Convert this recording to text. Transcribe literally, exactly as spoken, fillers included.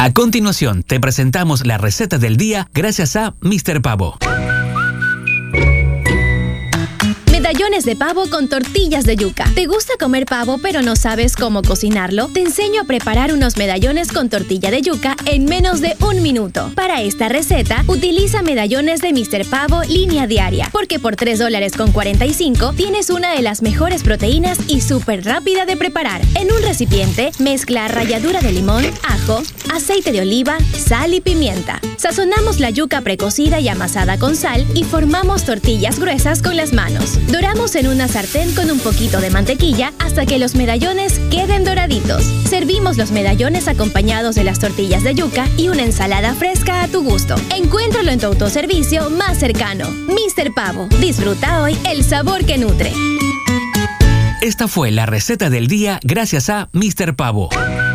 A continuación, te presentamos la receta del día gracias a míster Pavo. Medallones de pavo con tortillas de yuca. ¿Te gusta comer pavo pero no sabes cómo cocinarlo? Te enseño a preparar unos medallones con tortilla de yuca en menos de un minuto. Para esta receta, utiliza medallones de míster Pavo línea diaria, porque por tres dólares con cuarenta y cinco tienes una de las mejores proteínas y súper rápida de preparar. En un recipiente, mezcla ralladura de limón, ajo, aceite de oliva, sal y pimienta. Sazonamos la yuca precocida y amasada con sal y formamos tortillas gruesas con las manos. Doramos en una sartén con un poquito de mantequilla hasta que los medallones queden doraditos. Servimos los medallones acompañados de las tortillas de yuca y una ensalada fresca a tu gusto. Encuéntralo en tu autoservicio más cercano. míster Pavo, disfruta hoy el sabor que nutre. Esta fue la receta del día gracias a míster Pavo.